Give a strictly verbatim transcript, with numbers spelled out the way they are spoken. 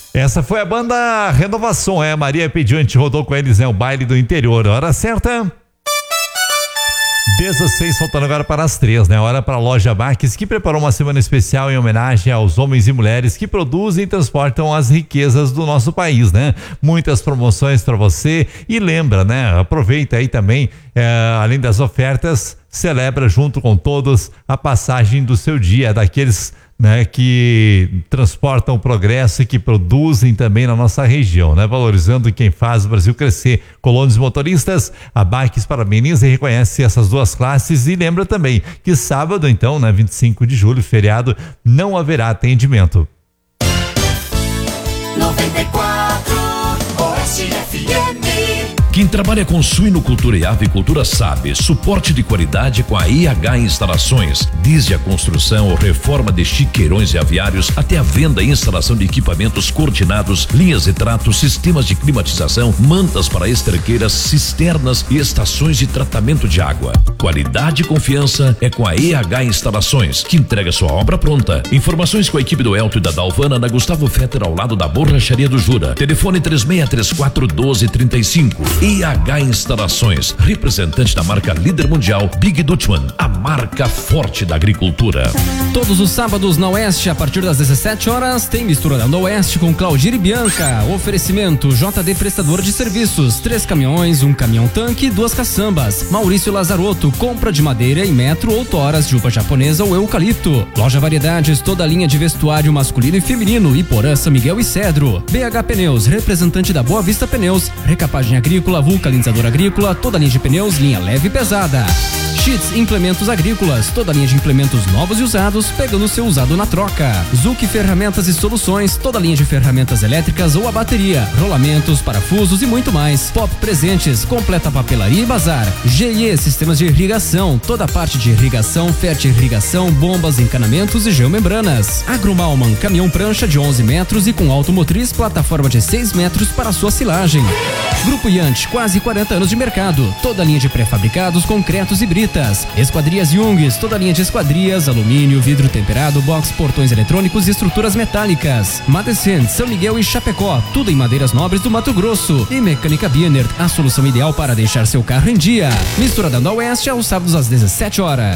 Essa foi a banda Renovação, é, Maria pediu, a gente rodou com eles, né, o baile do interior, hora certa. dezesseis, faltando agora para as três, né? Hora para a Loja Marques, que preparou uma semana especial em homenagem aos homens e mulheres que produzem e transportam as riquezas do nosso país, né? Muitas promoções para você e lembra, né? Aproveita aí também, é, além das ofertas, celebra junto com todos a passagem do seu dia, daqueles, né, que transportam o progresso e que produzem também na nossa região, né? Valorizando quem faz o Brasil crescer. Colonos motoristas, a Bikes parabeniza e reconhece essas duas classes e lembra também que sábado, então, né, vinte e cinco de julho, feriado, não haverá atendimento. noventa e quatro Oeste F M. Quem trabalha com suinocultura e avicultura sabe, suporte de qualidade com a I H Instalações, desde a construção ou reforma de chiqueirões e aviários até a venda e instalação de equipamentos coordenados, linhas de trato, sistemas de climatização, mantas para esterqueiras, cisternas e estações de tratamento de água. Qualidade e confiança é com a E H Instalações, que entrega sua obra pronta. Informações com a equipe do Elton e da Dalvana na Gustavo Fetter, ao lado da Borracharia do Jura. Telefone três seis três quatro um dois três cinco. E H Instalações, representante da marca líder mundial Big Dutchman, a marca forte da agricultura. Todos os sábados na Oeste, a partir das dezessete horas, tem Misturando Oeste com Claudir e Bianca. Oferecimento J D Prestador de Serviços, três caminhões, um caminhão tanque e duas caçambas. Maurício Lazarotto, compra de madeira em metro ou toras de uva japonesa ou eucalipto. Loja Variedades, toda a linha de vestuário masculino e feminino, Iporã, São Miguel e Cedro. B H Pneus, representante da Boa Vista Pneus, recapagem agrícola, vulcanizador agrícola, toda a linha de pneus, linha leve e pesada. Sheets Implementos Agrícolas, toda a linha de implementos novos e usados, pegando seu usado na troca. Zuc Ferramentas e Soluções, toda a linha de ferramentas elétricas ou a bateria, rolamentos, parafusos e muito mais. Pop Presentes, completa papelaria e bazar. G I E Sistemas de Irrigação, toda a parte de irrigação, fertirrigação, bombas, encanamentos e geomembranas. Agromalman, caminhão prancha de onze metros e com automotriz, plataforma de seis metros para sua silagem. Grupo Yant, quase quarenta anos de mercado, toda a linha de pré-fabricados, concretos e britas. Esquadrias Jungs, toda a linha de esquadrias, alumínio, vidro temperado, box, portões eletrônicos e estruturas metálicas. Madecent, São Miguel e Chapecó, tudo em madeiras nobres do Mato Grosso. E Mecânica Bienert, a solução ideal para deixar seu carro em dia. Misturando a Oeste aos sábados às dezessete horas.